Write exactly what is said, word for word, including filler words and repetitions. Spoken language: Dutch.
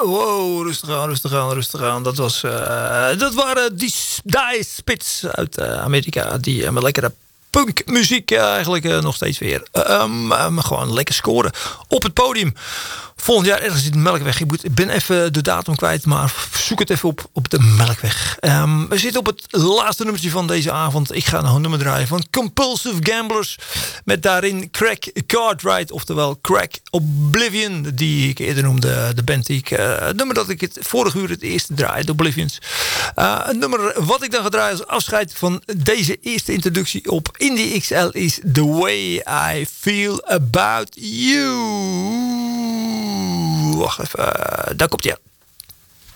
wow, rustig aan, rustig aan, rustig aan. Dat, was, uh, dat waren die Die Spits uit uh, Amerika. Die uh, met lekkere punkmuziek uh, eigenlijk uh, nog steeds weer. Uh, um, um, gewoon lekker scoren op het podium. Volgend jaar ergens in de Melkweg. Ik, moet, ik ben even de datum kwijt, maar zoek het even op op de Melkweg. Um, we zitten op het laatste nummertje van deze avond. Ik ga nog een nummer draaien van Compulsive Gamblers. Met daarin Crack Cartwright, oftewel Crack Oblivion. Die ik eerder noemde, de band die ik... Uh, het nummer dat ik het vorige uur het eerste draaide, Oblivions. Uh, een nummer wat ik dan ga draaien als afscheid van deze eerste introductie op Indie X L is The Way I Feel About You. Wacht even, uh, daar komt hij.